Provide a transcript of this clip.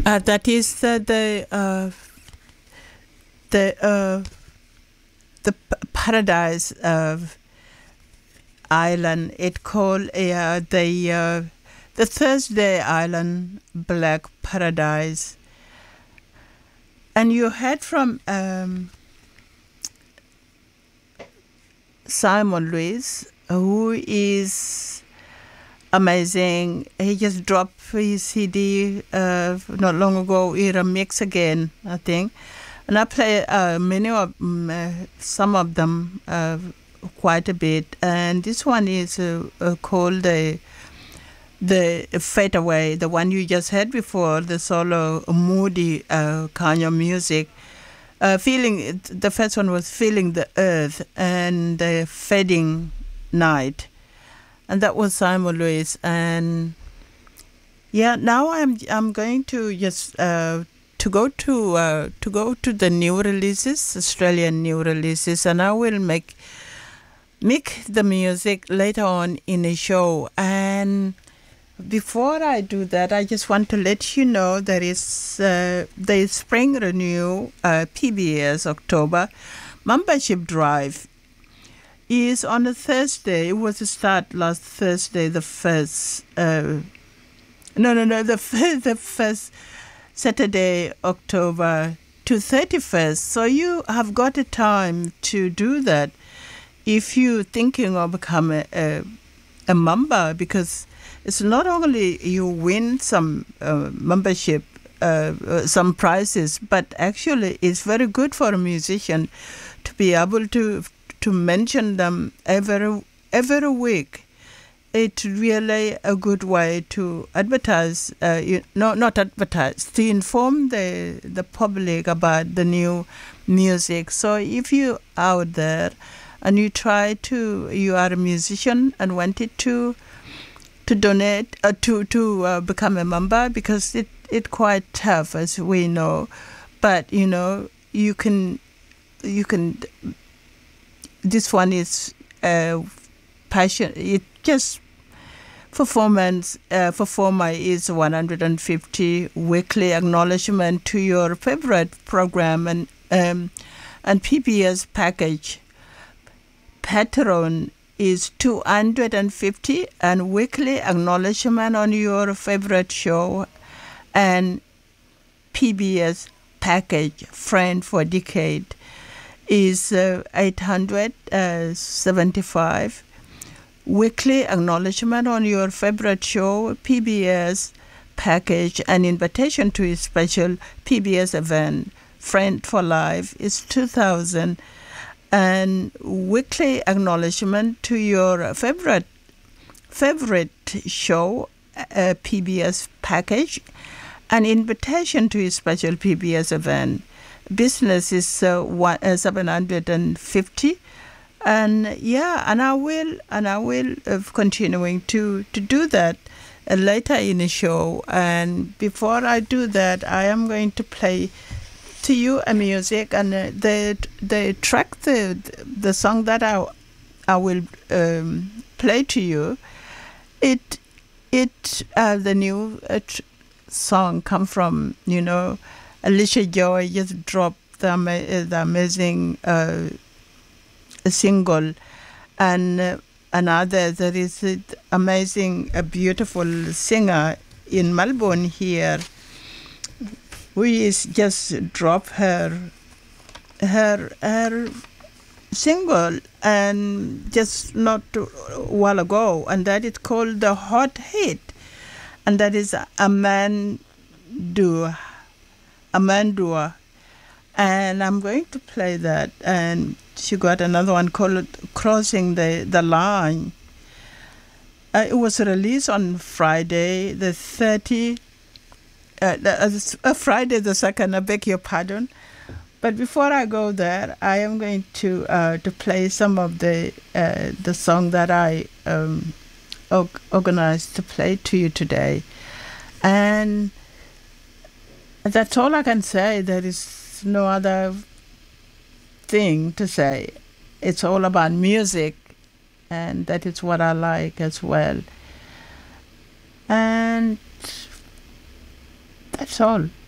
That is the paradise of island. It called the Thursday Island Black Paradise. And you heard from Simon Lewis, who is amazing. He just dropped his CD not long ago. He remixed again, I think. And I play some of them quite a bit. And this one is called the Fade Away, the one you just heard before, the solo moody kind of music. The first one was Feeling the Earth and the Fading Night. And that was Simon Lewis. And yeah, now I'm going to just to go to the new releases, Australian new releases, and I will make the music later on in the show. And before I do that, I just want to let you know there is the Spring Renew PBS October membership drive is on a Thursday. It was to start last Thursday, the first. The first Saturday, October to 31st. So you have got a time to do that if you're thinking of becoming a member, because it's not only you win some membership, some prizes, but actually it's very good for a musician to be able to mention them every week. It's really a good way to advertise, not advertise, to inform the public about the new music. So if you're out there and you are a musician and wanted to donate, to become a member, because it's quite tough, as we know. But, you can, this one is passion. It just performer is 150 weekly acknowledgement to your favorite program, and PBS package patron is 250 and weekly acknowledgement on your favorite show, and PBS package friend for decade is 875. Weekly acknowledgement on your favorite show, PBS package, and invitation to a special PBS event, Friend for Life, is 2,000. And weekly acknowledgement to your favorite show, PBS package, and invitation to a special PBS event. Business is 750. And I will continuing to do that later in the show. And before I do that, I am going to play to you a music, and the track, the song that I will play to you. The new song come from Alicia Joy just dropped the amazing single, and another, there is an amazing, beautiful singer in Melbourne here, who is just dropped her single, and just not a while ago, and that is called The Hot Hit, and that is Amandua, and I'm going to play that. And she got another one called Crossing the Line. It was released on Friday the 30th, Friday the 2nd, I beg your pardon. But before I go there, I am going to play some of the song that I organized to play to you today. And that's all I can say. There is no other thing to say. It's all about music, and that is what I like as well. And That's all.